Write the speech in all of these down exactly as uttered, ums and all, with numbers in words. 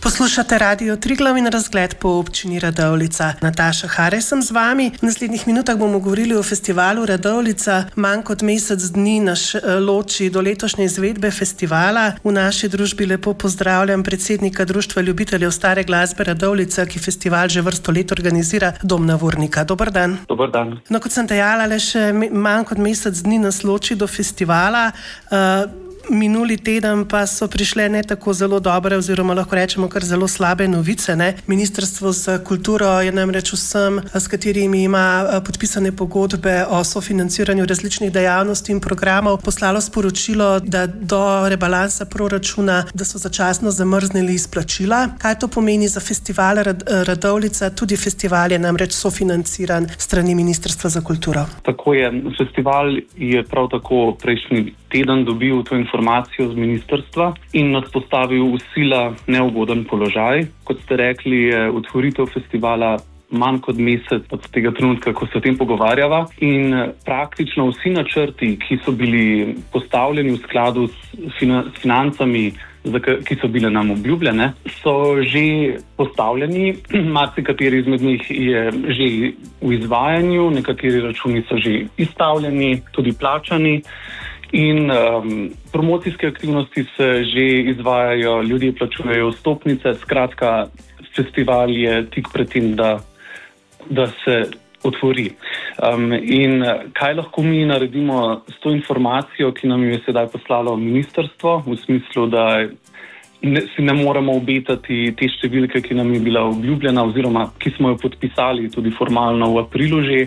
Poslušate Radio Triglav in razgled po občini Radovljica. Nataša Hare sem z vami. V naslednjih minutah bomo govorili o festivalu Radovljica. Manj kot mesec dni nas loči do letošnje izvedbe festivala. V naši družbi lepo pozdravljam predsednika Društva ljubiteljev stare glasbe Radovljica, ki festival že vrsto let organizira, Domna Vurnika. Dober dan. Dober dan. No, kot sem dejala, le še manj kot mesec dni nas loči do festivala. Uh, Minuli teden pa so prišle ne tako zelo dobre oziroma lahko rečemo kar zelo slabe novice. Ne? Ministrstvo za kulturo je namreč vsem, s katerimi ima podpisane pogodbe o sofinanciranju različnih dejavnosti in programov, poslalo sporočilo, da do rebalansa proračuna, da so začasno zamrznili izplačila. Kaj to pomeni za festival Radovljica? Tudi festival je namreč sofinanciran strani Ministrstva za kulturo. Tako je. Festival je prav tako prejšnji teden dobil to informacijo z ministrstva in nas postavil v sila neugoden položaj. Kot ste rekli, je otvoritev festivala manj kot mesec od tega trenutka, ko se o tem pogovarjava, in praktično vsi načrti, ki so bili postavljeni v skladu s financami, ki so bile nam obljubljene, so že postavljeni. Marsikateri izmed njih je že v izvajanju, nekateri računi so že izstavljeni, tudi plačani. In um, promocijske aktivnosti se že izvajajo, ljudje plačujejo vstopnice, skratka, festival je tik pred tem, da, da se otvori. Um, in kaj lahko mi naredimo s to informacijo, ki nam jo je sedaj poslalo ministrstvo, v smislu, da ne, si ne moremo obetati te številke, ki nam je bila obljubljena oziroma ki smo jo podpisali tudi formalno v aprilu že.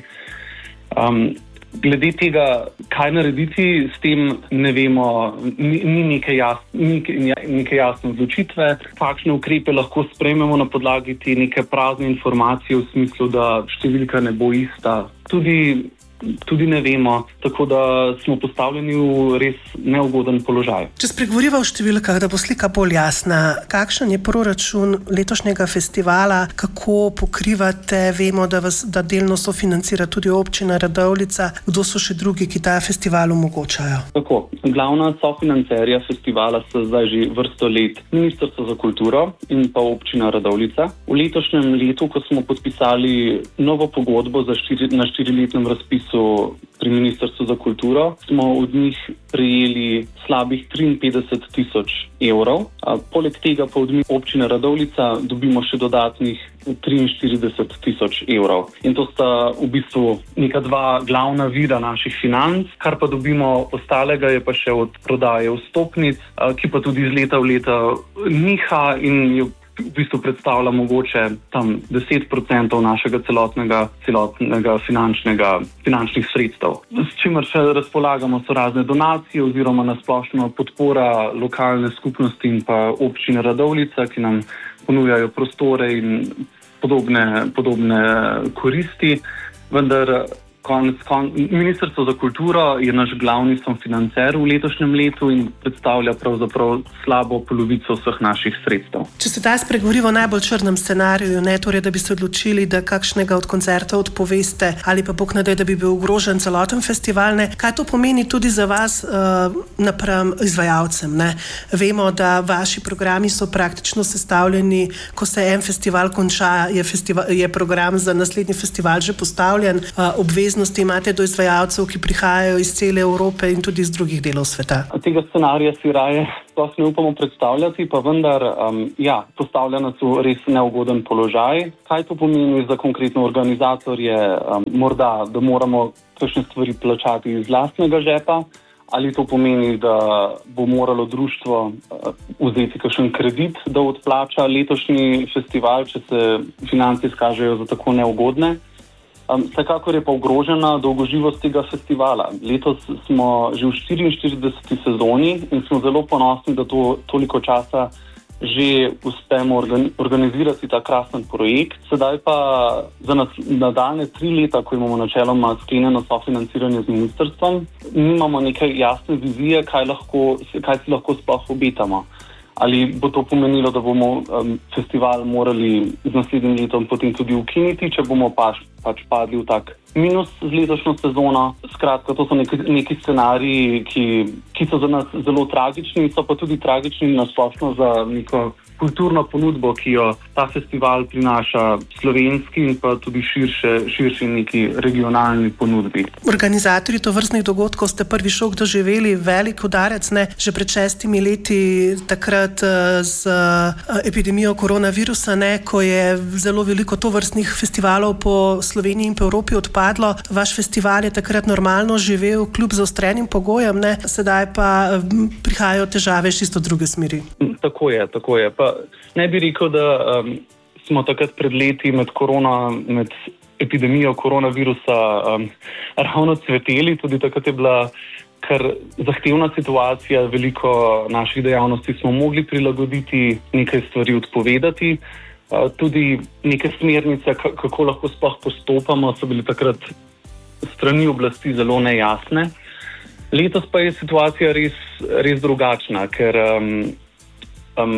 Um, Glede tega, kaj narediti s tem, ne vemo, ni, ni neke, jas, ni neke jasne odločitve. Kakšne ukrepe lahko sprejmemo na podlagi te neke prazne informacije v smislu, da številka ne bo ista. Tudi, tudi ne vemo, tako da smo postavljeni v res neugoden položaj. Če spregovoriva o številkah, da bo slika bolj jasna, kakšen je proračun letošnjega festivala, kako pokrivate, vemo, da vas da delno sofinancira tudi občina Radovljica, kdo so še drugi, ki ta festival omogočajo? Tako, glavna sofinancerja festivala so zdaj že vrsto let Ministrstvo za kulturo in pa občina Radovljica. V letošnjem letu, ko smo podpisali novo pogodbo za štiri, na štiriletnem razpisu pri Ministrstvu za kulturo, smo od njih prejeli slabih triinpetdeset tisoč evrov. A poleg tega pa od občine Radovljica dobimo še dodatnih triinštirideset tisoč evrov. In to sta v bistvu neka dva glavna vira naših financ. Kar pa dobimo ostalega je pa še od prodaje vstopnic, ki pa tudi iz leta v leta niha in je v bistvu predstavlja mogoče tam deset procentov našega celotnega, celotnega finančnega, finančnih sredstev. S čimer še razpolagamo so razne donacije oziroma nasplošno podpora lokalne skupnosti in pa občine Radovljica, ki nam ponujajo prostore in podobne, podobne koristi. Vendar konec, kon, Ministrstvo za kulturo je naš glavni sofinancer v letošnjem letu in predstavlja pravzaprav slabo polovico vseh naših sredstev. Če se da spregovorimo o najbolj črnem scenariju, ne, torej, da bi se odločili, da kakšnega od koncertov odpoveste ali pa bog ne daj, da bi bil ogrožen celoten festival, ne, kaj to pomeni tudi za vas uh, napram izvajalcem? Ne? Vemo, da vaši programi so praktično sestavljeni, ko se en festival konča, je, festival, je program za naslednji festival že postavljen, uh, obvezno imate do izvajalcev, ki prihajajo iz cele Evrope in tudi iz drugih delov sveta. Tega scenarija si raje sploh ne upamo predstavljati, pa vendar um, ja, postavlja nas v res neugoden položaj. Kaj to pomeni za konkretno organizatorje? Um, morda, da moramo kakšne stvari plačati iz lastnega žepa, ali to pomeni, da bo moralo društvo uh, vzeti kakšen kredit, da odplača letošnji festival, če se finance izkažejo za tako neugodne. Um, vsekakor je pa ogrožena dolgoživost tega festivala. Letos smo že v štiriinštirideseti sezoni in smo zelo ponosni, da to toliko časa že uspemo organi- organizirati ta krasen projekt. Sedaj pa za nas nadaljne tri leta, ko imamo načeloma sklenjeno sofinanciranje z ministrstvom, nimamo neke jasne vizije, kaj, lahko, kaj si lahko sploh obetamo. Ali bo to pomenilo, da bomo um, festival morali z naslednjim letom potem tudi ukiniti, če bomo pač pač padli v tak minus z letošnjo sezono. Skratka, to so neki, neki scenariji, ki, ki so za nas zelo tragični, so pa tudi tragični nasplošno za neko kulturno ponudbo, ki jo ta festival prinaša slovenski in pa tudi širše, širši neki regionalni ponudbi. Organizatorji tovrstnih dogodkov ste prvi šok doživeli, velik udarec, ne? Že pred šestimi leti, takrat z epidemijo koronavirusa, ne? Ko je zelo veliko tovrstnih festivalov po Sloveniji in po Evropi odpadlo. Vaš festival je takrat normalno živel, kljub zaostrenim pogojem, ne? Sedaj pa prihajajo težave iz čisto druge smeri. Tako je, tako je. Pa ne bi rekel, da um, smo takrat pred leti med korona, med epidemijo koronavirusa um, ravno cveteli. Tudi takrat je bila kar zahtevna situacija, veliko naših dejavnosti smo mogli prilagoditi, nekaj stvari odpovedati. Uh, tudi neke smernice, kako lahko sploh postopamo, so bili takrat strani oblasti zelo nejasne. Letos pa je situacija res, res drugačna, ker um, um,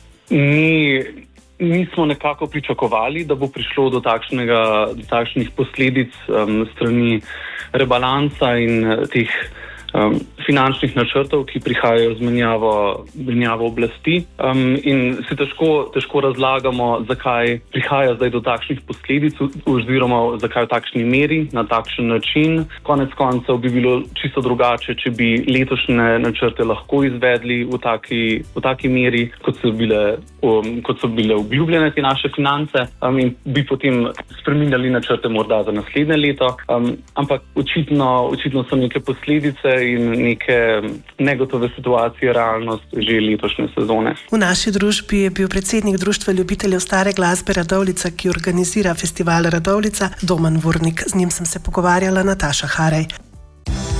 Mi nismo nekako pričakovali, da bo prišlo do, takšnega, do takšnih posledic um, strani rebalansa in teh um, finančnih načrtov, ki prihajajo z menjavo, menjavo oblasti. Um, in si težko, težko razlagamo, zakaj prihaja zdaj do takšnih posledic oziroma zakaj v takšni meri, na takšen način. Konec koncev bi bilo čisto drugače, če bi letošnje načrte lahko izvedli v taki, v taki meri, kot so bile, um, kot so bile obljubljene te naše finance, um, in bi potem spreminjali načrte morda za naslednje leto. Um, ampak očitno, očitno so neke posledice in neke negotove situacije realnost že letošnje sezone. V naši družbi je bil predsednik Društva ljubiteljev stare glasbe Radovljica, ki organizira festival Radovljica, Domen Vurnik. Z njim sem se pogovarjala Nataša Harej.